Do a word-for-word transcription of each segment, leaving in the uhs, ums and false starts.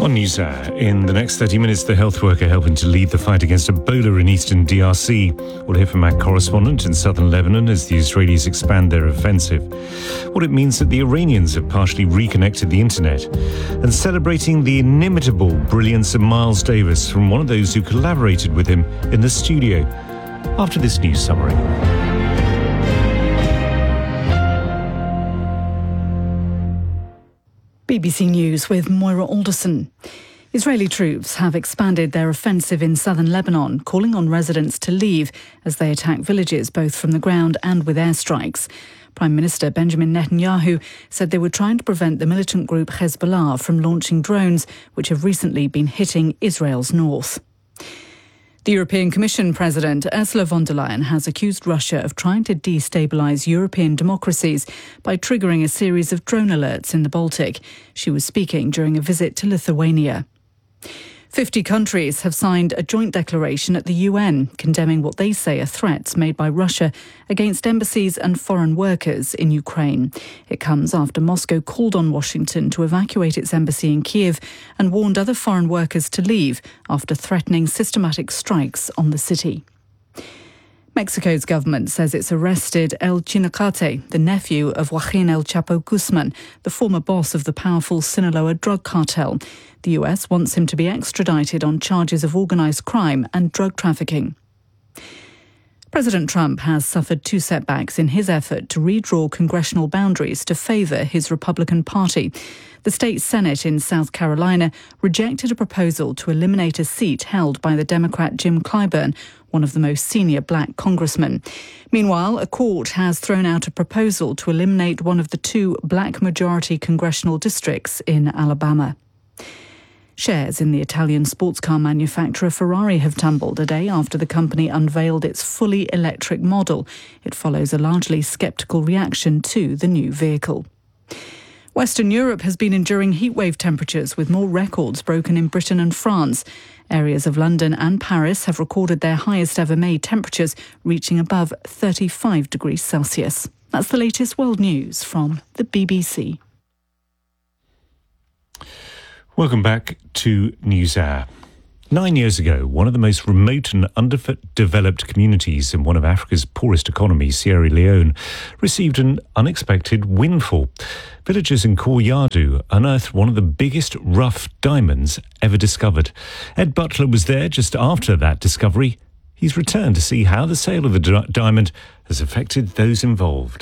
On NewsHour, in the next thirty minutes, the health worker helping to lead the fight against Ebola in eastern D R C. We'll hear from our correspondent in southern Lebanon as the Israelis expand their offensive. What it means that the Iranians have partially reconnected the internet. And celebrating the inimitable brilliance of Miles Davis from one of those who collaborated with him in the studio. After this news summary. B B C News with Moira Alderson. Israeli troops have expanded their offensive in southern Lebanon, calling on residents to leave as they attack villages both from the ground and with airstrikes. Prime Minister Benjamin Netanyahu said they were trying to prevent the militant group Hezbollah from launching drones, which have recently been hitting Israel's north. The European Commission President Ursula von der Leyen has accused Russia of trying to destabilise European democracies by triggering a series of drone alerts in the Baltic. She was speaking during a visit to Lithuania. Fifty countries have signed a joint declaration at the U N condemning what they say are threats made by Russia against embassies and foreign workers in Ukraine. It comes after Moscow called on Washington to evacuate its embassy in Kiev and warned other foreign workers to leave after threatening systematic strikes on the city. Mexico's government says it's arrested El Chinacate, the nephew of Joaquin El Chapo Guzman, the former boss of the powerful Sinaloa drug cartel. The U S wants him to be extradited on charges of organised crime and drug trafficking. President Trump has suffered two setbacks in his effort to redraw congressional boundaries to favour his Republican Party. The state Senate in South Carolina rejected a proposal to eliminate a seat held by the Democrat Jim Clyburn, one of the most senior black congressmen. Meanwhile, a court has thrown out a proposal to eliminate one of the two black-majority congressional districts in Alabama. Shares in the Italian sports car manufacturer Ferrari have tumbled a day after the company unveiled its fully electric model. It follows a largely sceptical reaction to the new vehicle. Western Europe has been enduring heatwave temperatures with more records broken in Britain and France. Areas of London and Paris have recorded their highest ever May temperatures, reaching above thirty-five degrees Celsius. That's the latest world news from the B B C. Welcome back to NewsHour. Nine years ago, one of the most remote and underdeveloped communities in one of Africa's poorest economies, Sierra Leone, received an unexpected windfall. Villagers in Koyadu unearthed one of the biggest rough diamonds ever discovered. Ed Butler was there just after that discovery. He's returned to see how the sale of the di- diamond has affected those involved.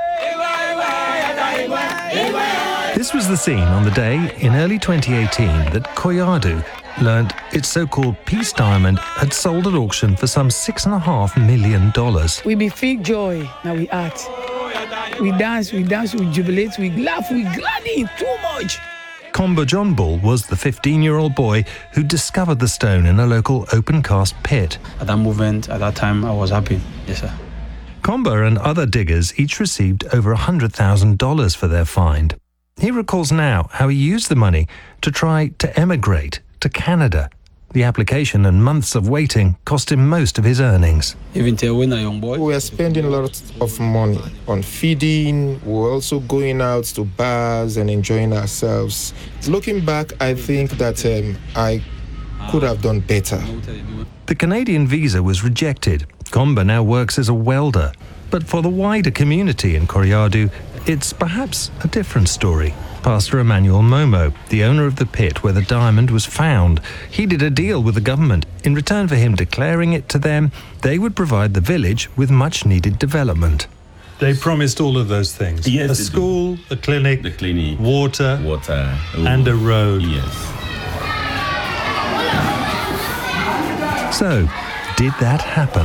This was the scene on the day in early twenty eighteen that Koyadu learned its so-called peace diamond had sold at auction for some six and a half million dollars. We be feel joy, now we act. We dance, we dance, we jubilate, we laugh, we gladdy too much. Komba John Bull was the fifteen-year-old boy who discovered the stone in a local open-cast pit. At that moment, at that time, I was happy. Yes, sir. Komba and other diggers each received over one hundred thousand dollars for their find. He recalls now how he used the money to try to emigrate to Canada. The application and months of waiting cost him most of his earnings. Even till when a young boy, we were spending a lot of money on feeding. We were also going out to bars and enjoying ourselves. Looking back, I think that um, I could have done better. The Canadian visa was rejected. Komba now works as a welder. But for the wider community in Koyadu, it's perhaps a different story. Pastor Emmanuel Momo, the owner of the pit where the diamond was found, he did a deal with the government. In return for him declaring it to them, they would provide the village with much-needed development. They promised all of those things. Yes, a school, do. a clinic, the clinic, water, water oh. and a road. Yes. So, did that happen?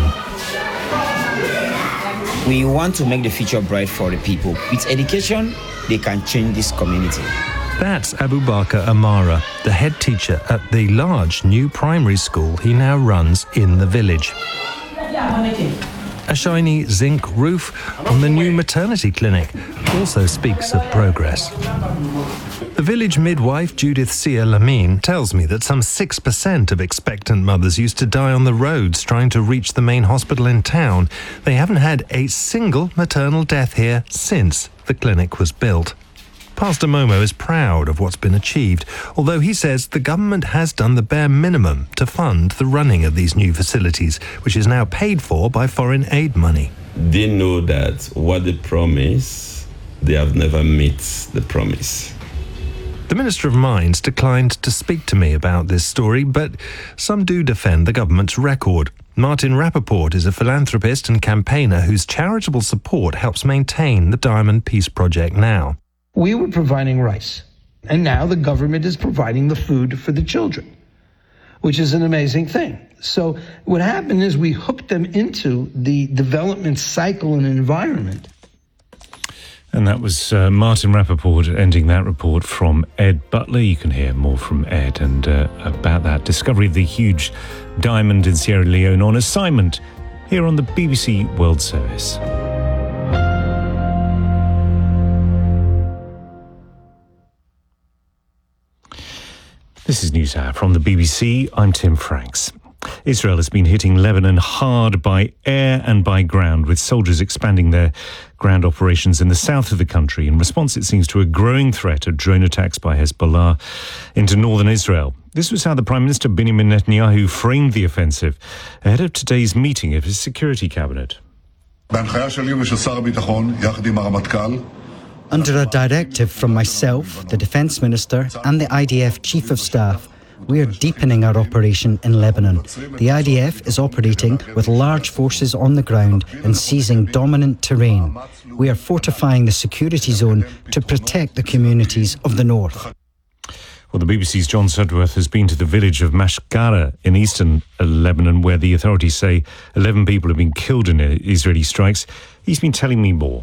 We want to make the future bright for the people. With education, they can change this community. That's Abubakar Amara, the head teacher at the large new primary school he now runs in the village. A shiny zinc roof on the new maternity clinic also speaks of progress. The village midwife, Judith Sia Lamine, tells me that some six percent of expectant mothers used to die on the roads trying to reach the main hospital in town. They haven't had a single maternal death here since the clinic was built. Pastor Momo is proud of what's been achieved, although he says the government has done the bare minimum to fund the running of these new facilities, which is now paid for by foreign aid money. They know that what they promise, they have never met the promise. The Minister of Mines declined to speak to me about this story, but some do defend the government's record. Martin Rappaport is a philanthropist and campaigner whose charitable support helps maintain the Diamond Peace Project now. We were providing rice, and now the government is providing the food for the children, which is an amazing thing. So what happened is we hooked them into the development cycle and environment. And that was uh, Martin Rappaport ending that report from Ed Butler. You can hear more from Ed and uh, about that discovery of the huge diamond in Sierra Leone on assignment here on the B B C World Service. This is NewsHour from the B B C. I'm Tim Franks. Israel has been hitting Lebanon hard by air and by ground, with soldiers expanding their ground operations in the south of the country in response, it seems, to a growing threat of drone attacks by Hezbollah into northern Israel. This was how the Prime Minister Benjamin Netanyahu framed the offensive ahead of today's meeting of his security cabinet. Under a directive from myself, the Defence Minister and the I D F Chief of Staff, we are deepening our operation in Lebanon. The I D F is operating with large forces on the ground and seizing dominant terrain. We are fortifying the security zone to protect the communities of the north. Well, the B B C's John Sudworth has been to the village of Mashgara in eastern Lebanon, where the authorities say eleven people have been killed in Israeli strikes. He's been telling me more.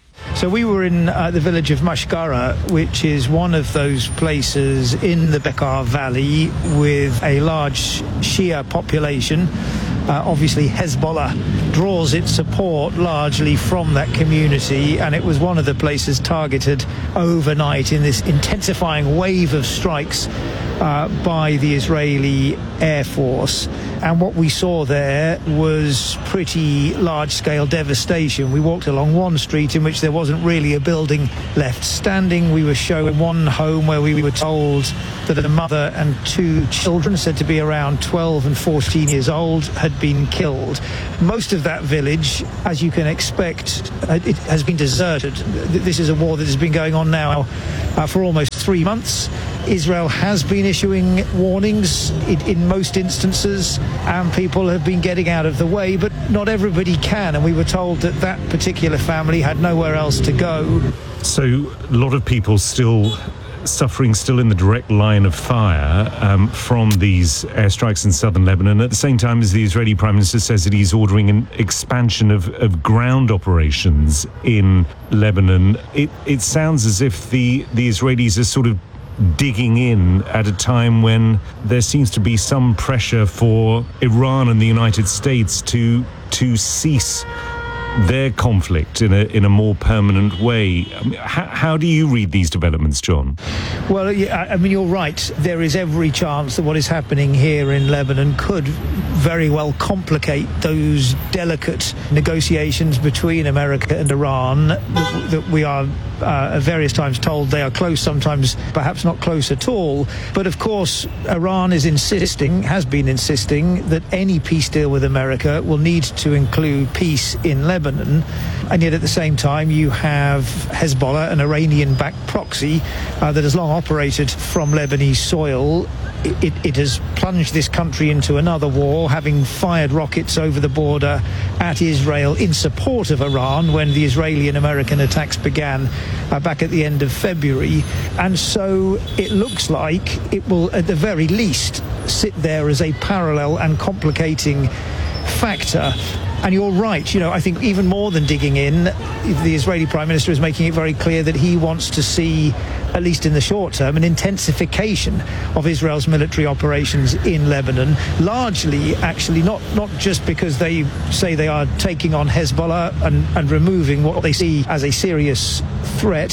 So we were in uh, the village of Mashgara, which is one of those places in the Bekaa Valley with a large Shia population. Uh, obviously, Hezbollah draws its support largely from that community, and it was one of the places targeted overnight in this intensifying wave of strikes uh, by the Israeli Air Force. And what we saw there was pretty large-scale devastation. We walked along one street in which there wasn't really a building left standing. We were shown one home where we were told that a mother and two children, said to be around twelve and fourteen years old, had been killed. Most of that village, as you can expect, it has been deserted. This is a war that has been going on now uh, for almost three months. Israel has been issuing warnings in, in most instances, and people have been getting out of the way, but not everybody can, and we were told that that particular family had nowhere else to go. So a lot of people still suffering, still in the direct line of fire um, from these airstrikes in southern Lebanon, at the same time as the Israeli Prime Minister says that he's ordering an expansion of, of ground operations in Lebanon. It, it sounds as if the, the Israelis are sort of digging in at a time when there seems to be some pressure for Iran and the United States to to cease their conflict in a in a more permanent way. I mean, how, how do you read these developments, John? Well, yeah, I mean, you're right. There is every chance that what is happening here in Lebanon could very well complicate those delicate negotiations between America and Iran that, that we are uh, at various times told they are close, sometimes perhaps not close at all. But of course, Iran is insisting, has been insisting, that any peace deal with America will need to include peace in Lebanon. And yet at the same time, you have Hezbollah, an Iranian-backed proxy uh, that has long operated from Lebanese soil. It, it has plunged this country into another war, having fired rockets over the border at Israel in support of Iran when the Israeli and American attacks began uh, back at the end of February. And so it looks like it will, at the very least, sit there as a parallel and complicating factor. And you're right, you know, I think even more than digging in, the Israeli Prime Minister is making it very clear that he wants to see, at least in the short term, an intensification of Israel's military operations in Lebanon, largely actually not, not just because they say they are taking on Hezbollah and, and removing what they see as a serious threat,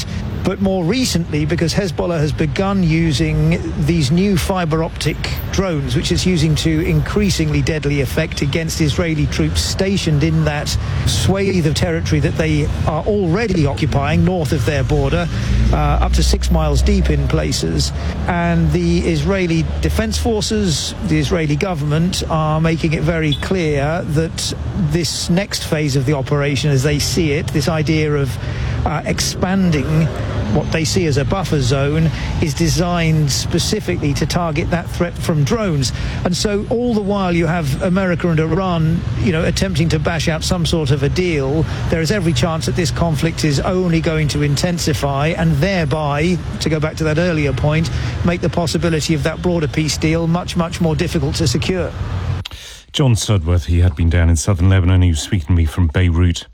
But more recently, because Hezbollah has begun using these new fiber optic drones, which it's using to increasingly deadly effect against Israeli troops stationed in that swathe of territory that they are already occupying north of their border, uh, up to six miles deep in places. And the Israeli Defense Forces, the Israeli government, are making it very clear that this next phase of the operation, as they see it, this idea of uh, expanding what they see as a buffer zone, is designed specifically to target that threat from drones. And so all the while you have America and Iran, you know, attempting to bash out some sort of a deal, there is every chance that this conflict is only going to intensify, and thereby, to go back to that earlier point, make the possibility of that broader peace deal much, much more difficult to secure. John Sudworth, he had been down in southern Lebanon. He was speaking to me from Beirut.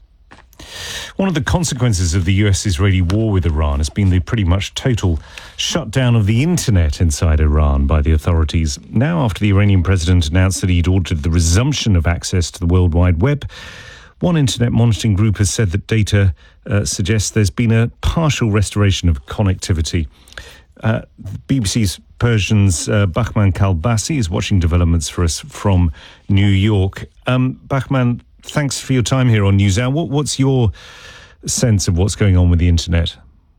One of the consequences of the U S-Israeli war with Iran has been the pretty much total shutdown of the internet inside Iran by the authorities. Now, after the Iranian president announced that he'd ordered the resumption of access to the World Wide Web, one internet monitoring group has said that data uh, suggests there's been a partial restoration of connectivity. Uh, B B C's Persian's uh, Bahman Kalbasi is watching developments for us from New York. Um, Bahman, thanks for your time here on NewsHour. What, what's your sense of what's going on with the internet?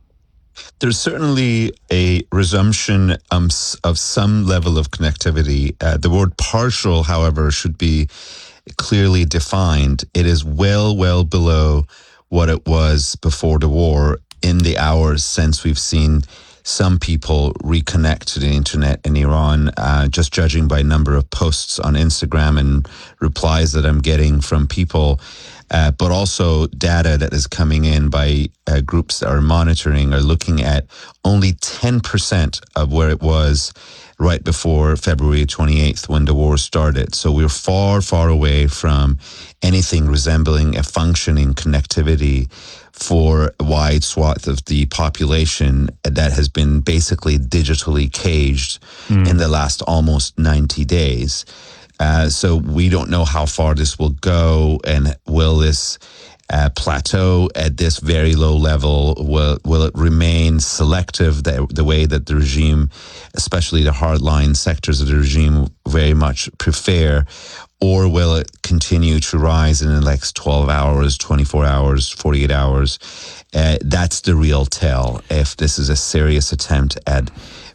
There's certainly a resumption um, of some level of connectivity. Uh, the word partial, however, should be clearly defined. It is well, well below what it was before the war in the hours since we've seen some people reconnect to the internet in Iran, uh, just judging by number of posts on Instagram and replies that I'm getting from people, uh, but also data that is coming in by uh, groups that are monitoring, are looking at only ten percent of where it was right before February twenty-eighth when the war started. So we're far, far away from anything resembling a functioning connectivity for a wide swath of the population that has been basically digitally caged mm. in the last almost ninety days. Uh, so we don't know how far this will go, and will this uh, plateau at this very low level? Will will it remain selective the, the way that the regime, especially the hardline sectors of the regime, very much prefer? Or will it continue to rise in the next twelve hours, twenty-four hours, forty-eight hours? Uh, that's the real tell if this is a serious attempt at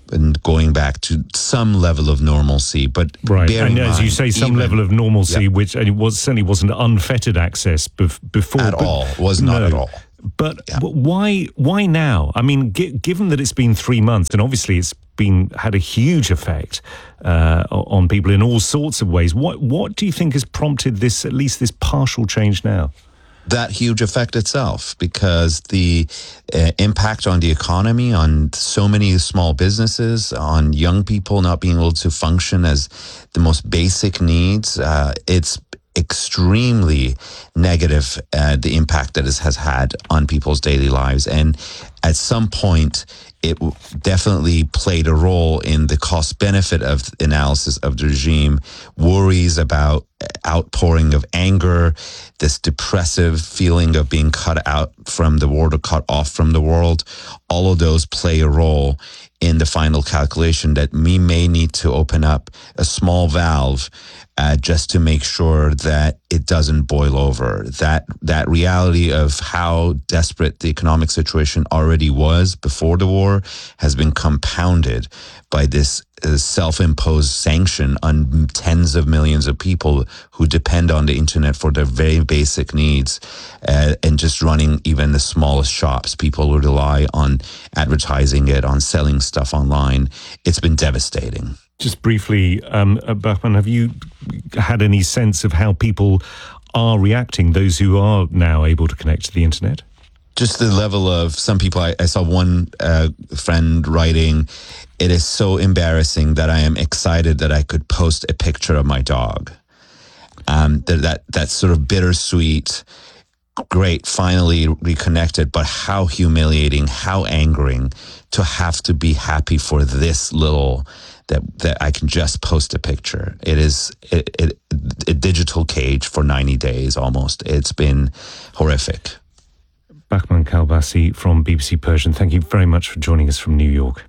going back to some level of normalcy. But right, bear and in as mind, you say, some even, level of normalcy, yeah. which and it was certainly wasn't unfettered access bef- before. At all, was not no. at all. But yeah. why? Why now? I mean, g- given that it's been three months, and obviously it's been had a huge effect uh, on people in all sorts of ways. What What do you think has prompted this, at least this partial change now? That huge effect itself, because the uh, impact on the economy, on so many small businesses, on young people not being able to function as the most basic needs, uh, it's extremely negative, uh, the impact that it has had on people's daily lives. And at some point, it definitely played a role in the cost benefit of analysis of the regime, worries about outpouring of anger, this depressive feeling of being cut out from the world or cut off from the world. All of those play a role in the final calculation that we may need to open up a small valve uh, just to make sure that it doesn't boil over. That that reality of how desperate the economic situation already was before the war has been compounded by this uh, self-imposed sanction on tens of millions of people who depend on the internet for their very basic needs, uh, and just running even the smallest shops. People who rely on advertising it, on selling stuff online. It's been devastating. Just briefly, um, Bahman, have you had any sense of how people are reacting, those who are now able to connect to the internet? Just the level of some people, I, I saw one uh, friend writing, it is so embarrassing that I am excited that I could post a picture of my dog. Um, that, that, that sort of bittersweet, great, finally reconnected, but how humiliating, how angering to have to be happy for this little, that that I can just post a picture. It is it, it, a digital cage for ninety days almost. It's been horrific. Bahman Kalbasi from B B C Persian, thank you very much for joining us from New York.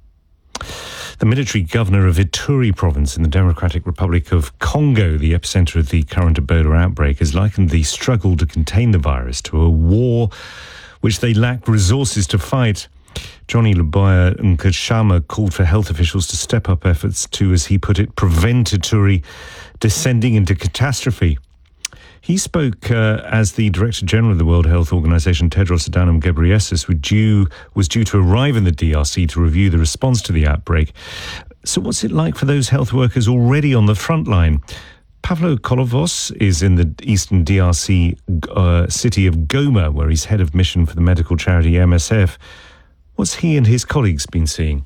The military governor of Ituri province in the Democratic Republic of Congo, the epicenter of the current Ebola outbreak, has likened the struggle to contain the virus to a war which they lack resources to fight. Johnny Luboya Nkashama called for health officials to step up efforts to, as he put it, prevent Ituri descending into catastrophe. He spoke uh, as the Director General of the World Health Organization, Tedros Adhanom Ghebreyesus, was due, was due to arrive in the D R C to review the response to the outbreak. So what's it like for those health workers already on the front line? Pavlo Kolovos is in the eastern D R C uh, city of Goma, where he's head of mission for the medical charity M S F. What's he and his colleagues been seeing?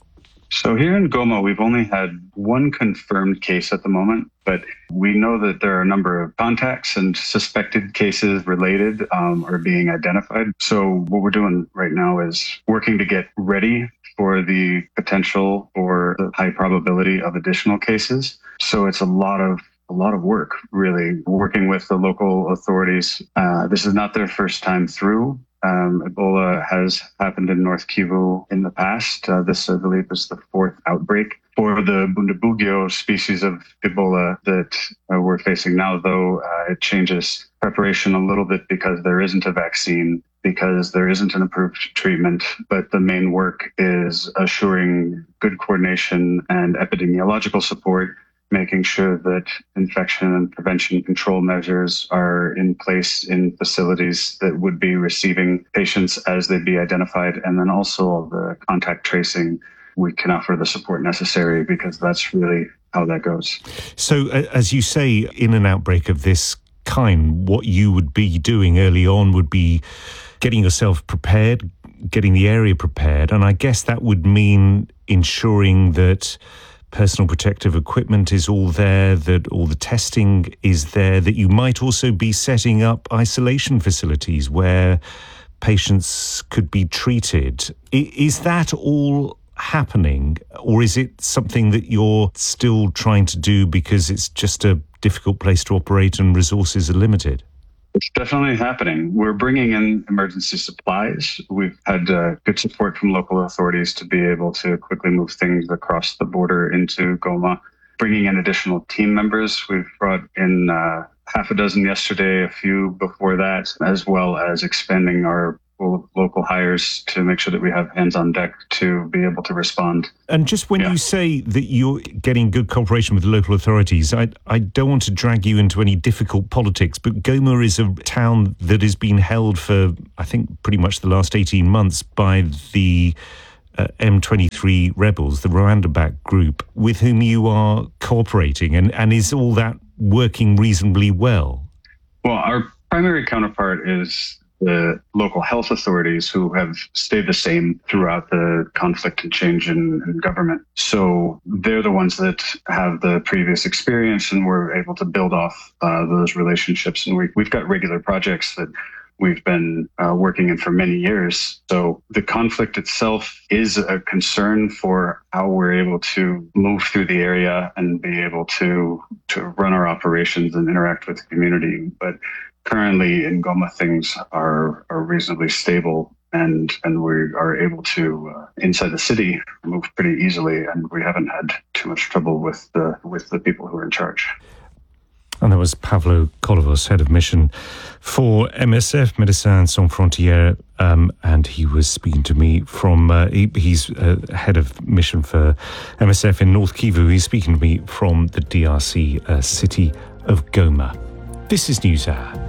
So here in Goma, we've only had one confirmed case at the moment, but we know that there are a number of contacts and suspected cases related um, are being identified. So what we're doing right now is working to get ready for the potential or the high probability of additional cases. So it's a lot of a lot of work, really, working with the local authorities. Uh, this is not their first time through. Um, Ebola has happened in North Kivu in the past. Uh, this, I believe, is the fourth outbreak. For the Bundibugyo species of Ebola that uh, we're facing now, though, uh, it changes preparation a little bit because there isn't a vaccine, because there isn't an approved treatment, but the main work is assuring good coordination and epidemiological support, making sure that infection and prevention control measures are in place in facilities that would be receiving patients as they'd be identified, and then also the contact tracing. We can offer the support necessary because that's really how that goes. So, uh, as you say, in an outbreak of this kind, what you would be doing early on would be getting yourself prepared, getting the area prepared, and I guess that would mean ensuring that personal protective equipment is all there, that all the testing is there, that you might also be setting up isolation facilities where patients could be treated. Is that all happening, or is it something that you're still trying to do because it's just a difficult place to operate and resources are limited? It's definitely happening. We're bringing in emergency supplies. We've had uh, good support from local authorities to be able to quickly move things across the border into Goma. Bringing in additional team members. We've brought in uh, half a dozen yesterday, a few before that, as well as expanding our local hires to make sure that we have hands on deck to be able to respond. And just when yeah. you say that you're getting good cooperation with the local authorities, I, I don't want to drag you into any difficult politics, but Goma is a town that has been held for, I think, pretty much the last eighteen months by the uh, M twenty-three rebels, the Rwanda-backed group, with whom you are cooperating. And, and is all that working reasonably well? Well, our primary counterpart is the local health authorities, who have stayed the same throughout the conflict and change in, in government. So they're the ones that have the previous experience, and we're able to build off uh, those relationships. And we, we've got regular projects that we've been uh, working in for many years. So the conflict itself is a concern for how we're able to move through the area and be able to, to run our operations and interact with the community. But currently in Goma, things are, are reasonably stable, and, and we are able to, uh, inside the city, move pretty easily, and we haven't had too much trouble with the, with the people who are in charge. And that was Pavlo Kolovos, head of mission for M S F, Médecins Sans Frontières, um, and he was speaking to me from, uh, he, he's uh, head of mission for M S F in North Kivu. He's speaking to me from the D R C uh, city of Goma. This is NewsHour.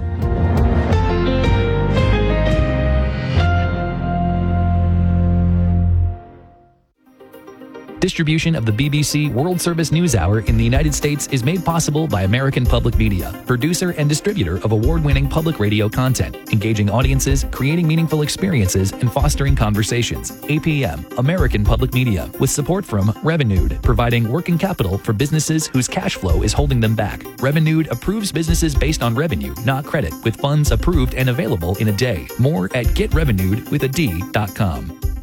Distribution of the B B C World Service News Hour in the United States is made possible by American Public Media, producer and distributor of award-winning public radio content, engaging audiences, creating meaningful experiences, and fostering conversations. A P M, American Public Media, with support from Revenued, providing working capital for businesses whose cash flow is holding them back. Revenued approves businesses based on revenue, not credit, with funds approved and available in a day. More at get revenued with a D dot com.